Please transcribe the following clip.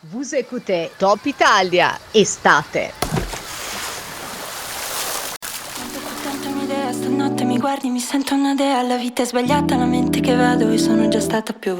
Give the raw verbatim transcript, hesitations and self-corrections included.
Vous écoutez Top Italia, estate. Tanto un'idea, stanotte mi guardi, mi sento una dea. La vita è sbagliata, la mente che va dove sono già stata più